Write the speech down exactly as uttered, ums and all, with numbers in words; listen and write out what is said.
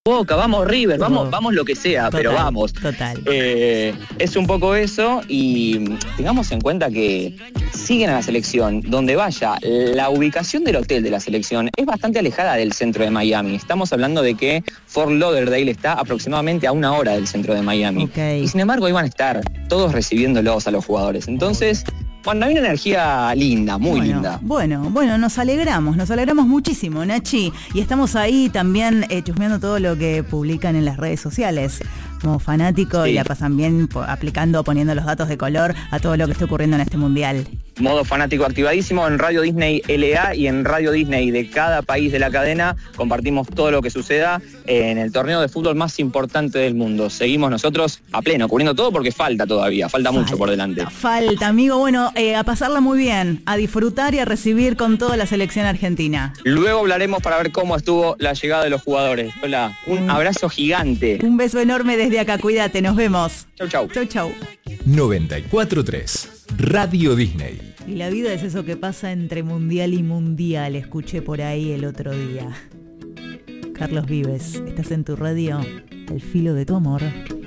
Boca, vamos River, vamos, vamos lo que sea, Total, pero vamos. Total. Eh, es un poco eso, y tengamos en cuenta que siguen a la selección, donde vaya, la ubicación del hotel de la selección es bastante alejada del centro de Miami. Estamos hablando de que Fort Lauderdale está aproximadamente a una hora del centro de Miami. Okay. Y sin embargo ahí van a estar todos recibiéndolos a los jugadores. Entonces, bueno, hay una energía linda, muy bueno, linda. Bueno, bueno, nos alegramos, nos alegramos muchísimo, Nachi. Y estamos ahí también eh, chusmeando todo lo que publican en las redes sociales. Como fanático, sí. Y la pasan bien po- aplicando, poniendo los datos de color a todo lo que está ocurriendo en este mundial. Modo fanático activadísimo en Radio Disney L A y en Radio Disney de cada país de la cadena. Compartimos todo lo que suceda en el torneo de fútbol más importante del mundo. Seguimos nosotros a pleno, cubriendo todo porque falta todavía, falta, falta mucho por delante. Falta, amigo. Bueno, eh, a pasarla muy bien, a disfrutar y a recibir con toda la selección argentina. Luego hablaremos para ver cómo estuvo la llegada de los jugadores. Hola, un mm. abrazo gigante. Un beso enorme desde acá, cuídate, nos vemos. Chau, chau. Chau, chau. noventa y cuatro punto tres Radio Disney. Y la vida es eso que pasa entre mundial y mundial, escuché por ahí el otro día. Carlos Vives, estás en tu radio, Al filo de tu amor.